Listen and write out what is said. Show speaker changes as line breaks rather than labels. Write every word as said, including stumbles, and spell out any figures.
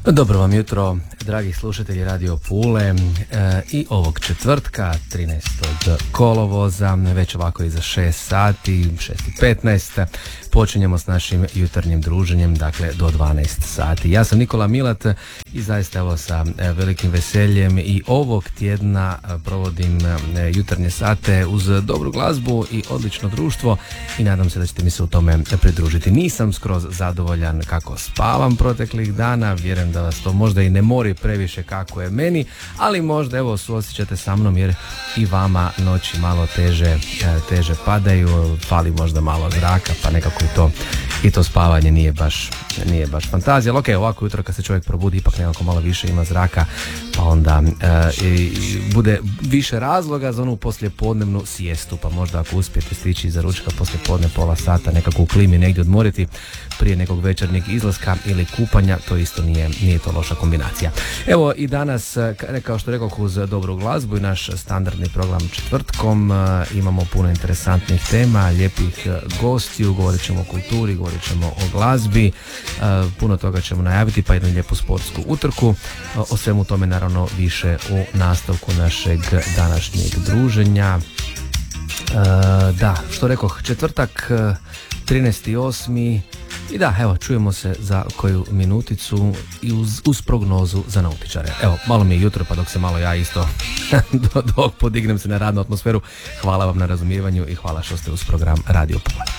Dobro vam jutro, dragi slušatelji Radio Pule, e, i ovog četvrtka, trinaestog kolovoza, već ovako iza šest sati, šest i petnaest, počinjemo s našim jutarnjim druženjem, dakle do dvanaest sati. Ja sam Nikola Milat i zaista evo sa velikim veseljem i ovog tjedna provodim jutarnje sate uz dobru glazbu i odlično društvo i nadam se da ćete mi se u tome pridružiti. Nisam skroz zadovoljan kako spavam proteklih dana, vjerujem da vas to možda i ne mori previše kako je meni, ali možda evo suosjećate sa mnom jer i vama noći malo teže, teže padaju, fali možda malo zraka, pa nekako i to, i to spavanje nije baš, nije baš fantazija. Ali ok, ovako jutro kad se čovjek probudi ipak nekako malo više ima zraka, pa onda e, i, bude više razloga za onu poslijepodnevnu sijestu, pa možda ako uspijete stići iza ručka poslijepodne pola sata nekako u klimi negdje odmoriti prije nekog večernjeg izlaska ili kupanja, to isto nije, nije to loša kombinacija. Evo i danas, kao što rekao, uz dobru glazbu i naš standardni program četvrtkom, imamo puno interesantnih tema, lijepih gostiju, govorit ćemo o kulturi, govorit ćemo o glazbi, puno toga ćemo najaviti, pa jednu lijepu sportsku utrku. O svemu tome naravno više u nastavku našeg današnjeg druženja. Da, što rekoh, četvrtak, trinaesti osmi i da, evo, čujemo se za koju minuticu i uz, uz prognozu za nautičare. Evo, malo mi je jutro, pa dok se malo ja isto dok podignem se na radnu atmosferu, hvala vam na razumijevanju i hvala što ste uz program Radio Pula.